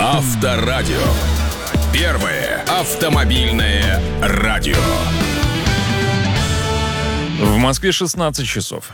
Авторадио. Первое автомобильное радио. В Москве 16 часов.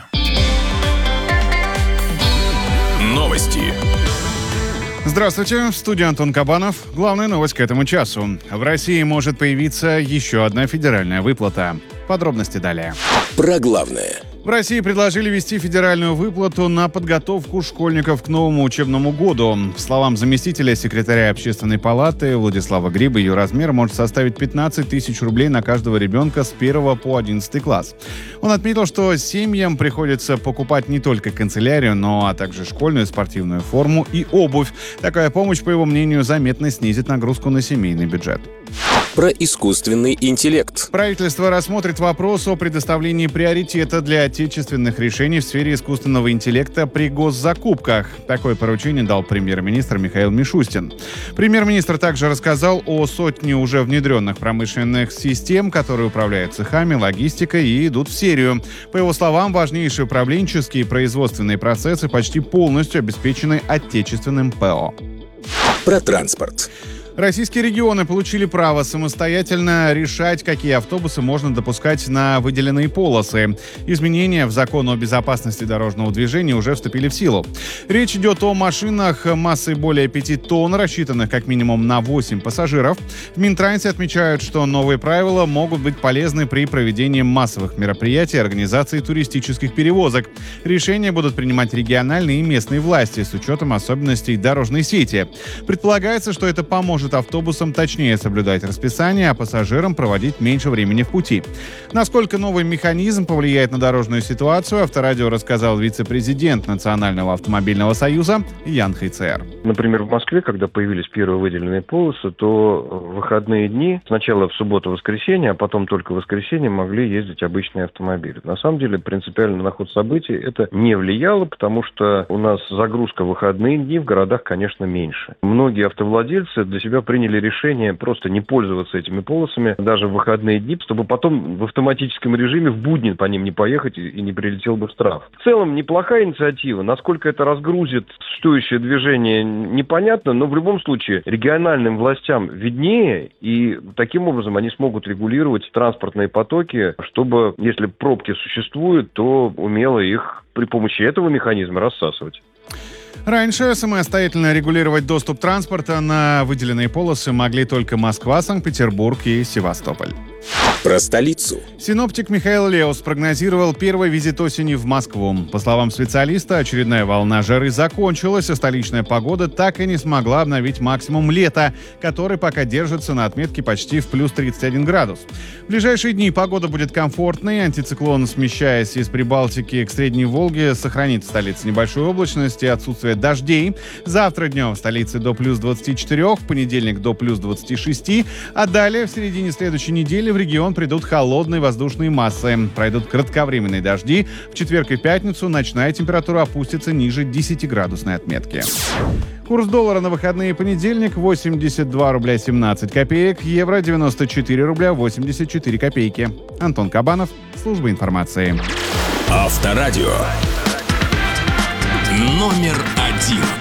Новости. Здравствуйте, в студии Антон Кабанов. Главная новость к этому часу. В России может появиться еще одна федеральная выплата. Подробности далее. Про главное. В России предложили ввести федеральную выплату на подготовку школьников к новому учебному году. По словам заместителя секретаря Общественной палаты Владислава Гриба, ее размер может составить 15 тысяч рублей на каждого ребенка с 1 по 11 класс. Он отметил, что семьям приходится покупать не только канцелярию, но также школьную спортивную форму и обувь. Такая помощь, по его мнению, заметно снизит нагрузку на семейный бюджет. Про искусственный интеллект. Правительство рассмотрит вопрос о предоставлении приоритета для отечественных решений в сфере искусственного интеллекта при госзакупках. Такое поручение дал премьер-министр Михаил Мишустин. Премьер-министр также рассказал о сотне уже внедренных промышленных систем, которые управляют цехами, логистикой и идут в серию. По его словам, важнейшие управленческие и производственные процессы почти полностью обеспечены отечественным ПО. Про транспорт. Российские регионы получили право самостоятельно решать, какие автобусы можно допускать на выделенные полосы. Изменения в закон о безопасности дорожного движения уже вступили в силу. Речь идет о машинах массой более 5 тонн, рассчитанных как минимум на 8 пассажиров. В Минтрансе отмечают, что новые правила могут быть полезны при проведении массовых мероприятий и организации туристических перевозок. Решения будут принимать региональные и местные власти с учетом особенностей дорожной сети. Предполагается, что это поможет автобусам точнее соблюдать расписание, а пассажирам проводить меньше времени в пути. Насколько новый механизм повлияет на дорожную ситуацию, Авторадио рассказал вице-президент Национального автомобильного союза Ян Хайцер. Например, в Москве, когда появились первые выделенные полосы, то в выходные дни, сначала в субботу-воскресенье, а потом только в воскресенье могли ездить обычные автомобили. На самом деле, принципиально на ход событий это не влияло, потому что у нас загрузка в выходные дни в городах, конечно, меньше. Многие автовладельцы для себя приняли решение просто не пользоваться этими полосами даже в выходные дни, чтобы потом в автоматическом режиме в будни по ним не поехать и не прилетел бы штраф. В целом, неплохая инициатива. Насколько это разгрузит существующее движение, непонятно, но в любом случае региональным властям виднее, и таким образом они смогут регулировать транспортные потоки, чтобы, если пробки существуют, то умело их при помощи этого механизма рассасывать. Раньше самостоятельно регулировать доступ транспорта на выделенные полосы могли только Москва, Санкт-Петербург и Севастополь. Про столицу. Синоптик Михаил Леус прогнозировал первый визит осени в Москву. По словам специалиста, очередная волна жары закончилась, а столичная погода так и не смогла обновить максимум лета, который пока держится на отметке почти в плюс 31 градус. В ближайшие дни погода будет комфортной, антициклон, смещаясь из Прибалтики к Средней Волге, сохранит в столице небольшую облачность и отсутствие дождей. Завтра днем в столице до плюс 24, в понедельник до плюс 26, а далее в середине следующей недели в регион придут холодные воздушные массы. Пройдут кратковременные дожди. В четверг и пятницу ночная температура опустится ниже 10-градусной отметки. Курс доллара на выходные и понедельник 82 рубля 17 копеек, евро 94 рубля 84 копейки. Антон Кабанов, служба информации. Авторадио. Номер 1.